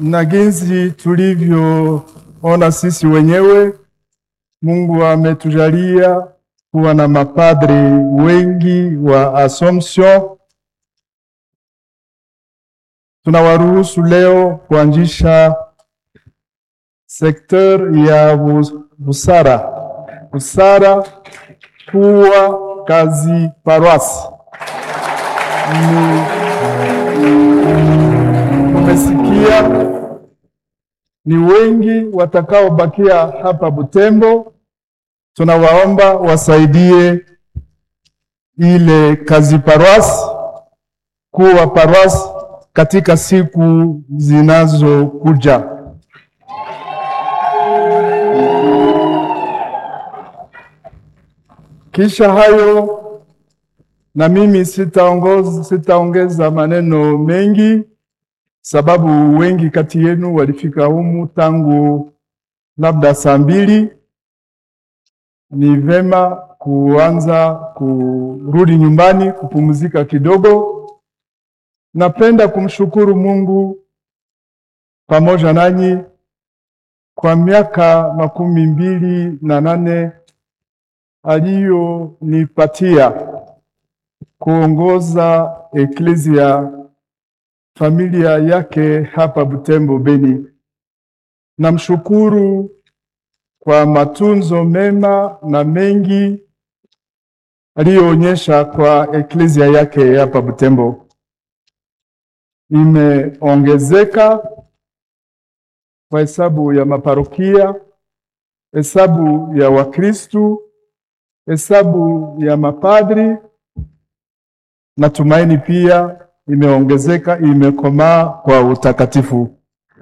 Na jinsi tulivyoona sisi wenyewe, Mungu ametujalia kuwa na mapadri wengi wa Assumption. Tunawaruhusu leo kuanzisha sektor ya Busara kuwa kazi paroisse. Tumesikia ni wengi watakaobakia hapa Butembo. Tunawaomba wasaidie ile kazi paroisse kuwa paroisse katika siku zinazokuja. Kisha hayo, na mimi sitaongeza maneno mengi, sababu wengi kati yenu walifika humu tangu labda saa 2. Ni vema kuanza kurudi nyumbani kupumzika kidogo. Napenda kumshukuru Mungu pamoja nanyi kwa miaka 28 aliyonipatia kuongoza Eklezia familia yake hapa Butembo Beni. Namshukuru kwa matunzo mema na mengi aliyoonyesha kwa Eklezia yake hapa Butembo. Imeongezeka kwa hesabu ya maparokia, hesabu ya Wakristu, hesabu ya mapadri. Natumaini pia imeongezeka, imekomaa kwa utakatifu.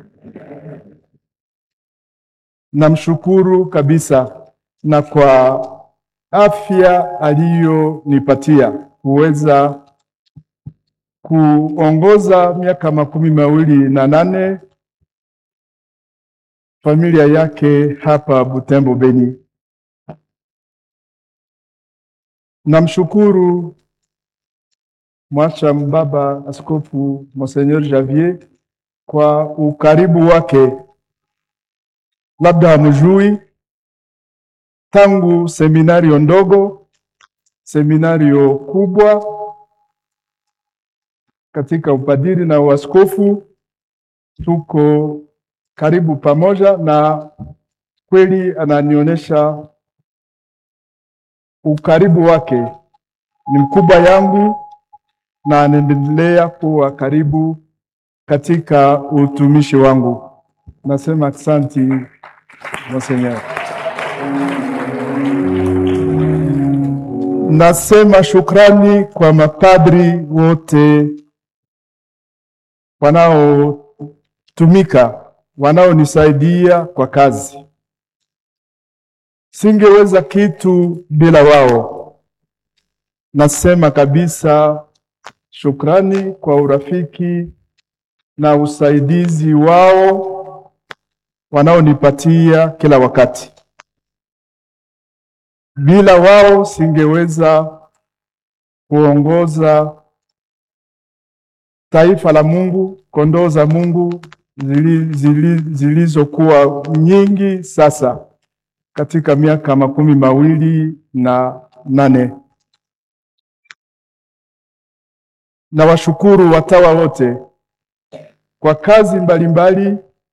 Namshukuru kabisa na kwa afya aliyonipatia kuweza kuongoza miaka 28 familia yake hapa Butembo Beni. Namshukuru Mwacha Mbaba Askofu Monseigneur Javier kwa ukaribu wake. Labda hamjui, tangu seminario ndogo, seminario kubwa katika upadiri na uaskofu, tuko karibu pamoja, na kweli ananionyesha ukaribu wake. Ni mkubwa yangu na anaendelea kuwa karibu katika utumishi wangu. Nasema asante Monseigneur. Nasema shukrani kwa mapadri wote wanaotumika, wanaonisaidia kwa kazi. Singeweza kitu bila wao. Nasema kabisa shukrani kwa urafiki na usaidizi wao wanaonipatia kila wakati. Bila wao singeweza kuongoza taifa la Mungu, kondoo za Mungu zilizokuwa nyingi sasa katika miaka 28. Na washukuru watawa wote kwa kazi mbalimbali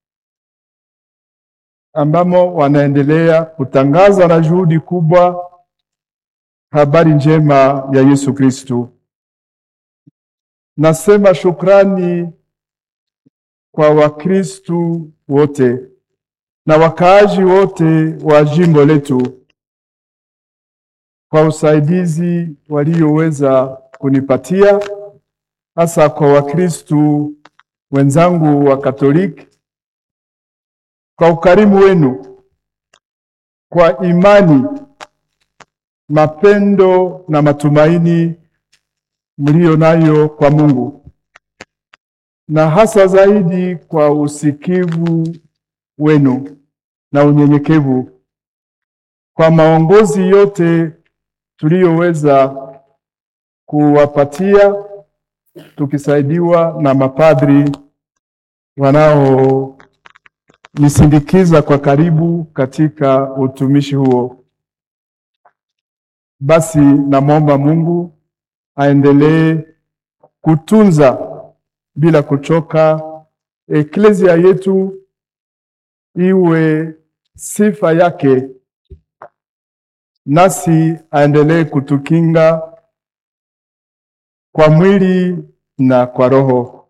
ambamo wanaendelea kutangaza na juhudi kubwa habari njema ya Yesu Kristo. Nasema shukrani kwa Wakristo wote na wakaaji wote wa jimbo letu kwa usaidizi walioweza kunipatia, hasa kwa Wakristo wenzangu wa Katoliki, kwa ukarimu wenu, kwa imani, mapendo na matumaini mlio nayo kwa Mungu, na hasa zaidi kwa usikivu wenu na unyenyekevu, kwa maongozi yote tuliyoweza kuwapatia tukisaidiwa na mapadri wanaonisindikiza kwa karibu katika utumishi huo. Basi namwomba Mungu aendelee kutunza bila kuchoka eklezia yetu, iwe sifa yake, nasi aendelee kutukinga kwa mwili na kwa roho.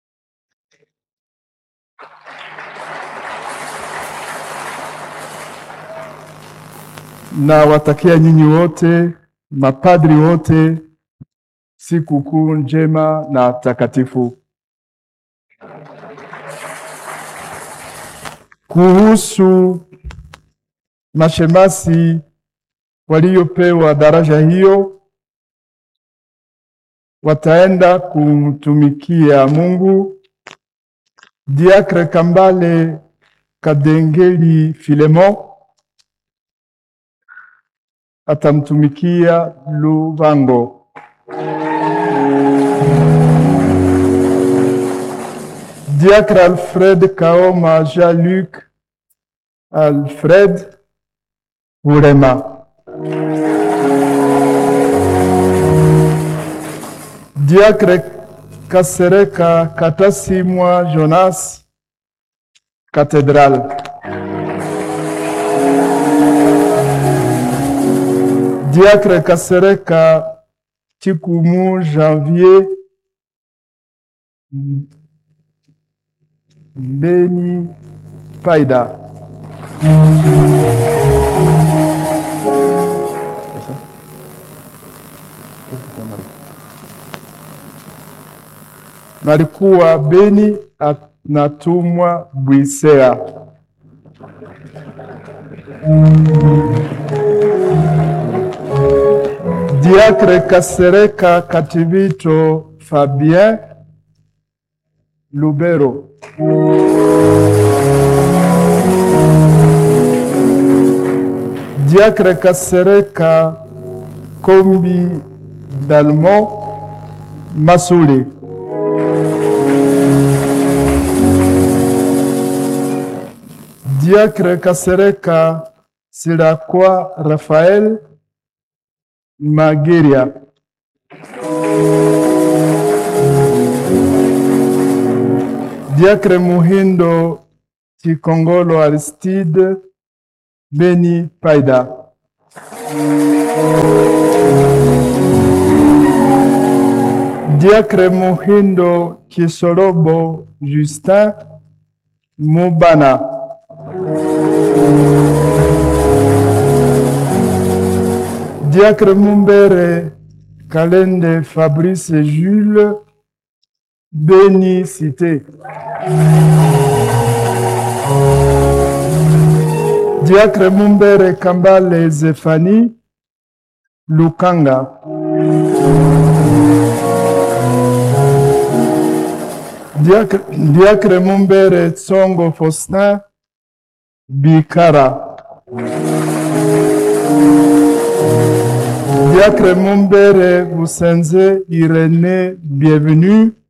Na watakia nyinyi wote, mapadri wote, siku kuu njema na takatifu. Kuhusu mashemasi waliopewa daraja hiyo, wataenda kumtumikia Mungu. Diakre Kambale Kadengeli Filemon atamtumikia Lubango. Diacre Alfred Kaoma Jean-Luc Alfred Burema. Diacre Kasereka Katasimwa Jonas Cathédrale. Diacre Kasereka Chikumu Janvier Beni Paida. Nalikuwa Beni natumwa Bwisea. Diacre Kasereka Kativito Fabien Lubero. Diacre Kasereka Kombi Dalmo Masuli. Diacre Kasereka Sirakwa Rafael Mageria. Diacre Muhindo Chikongolo Aristide Beni Paida. Diacre Muhindo Kisorobo Justin Mubana. Diacre Mumbere Kalende Fabrice Jules Beni Cité. Diacre Mumbere Kambale Zefani Lukanga. Diacre Mumbere Tsongo Faustin Bikara. Diacre Mumbere Busenze Irene Bienvenue